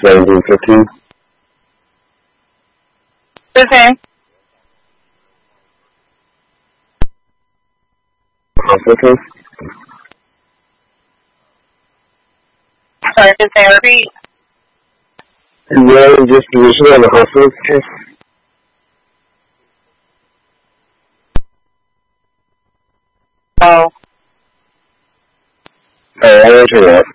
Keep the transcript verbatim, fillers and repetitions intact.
seventeen fifteen. Okay. Hospital case? Sorry, can I repeat? Yeah, just position on the hospital case. Oh. Oh, I'll answer that.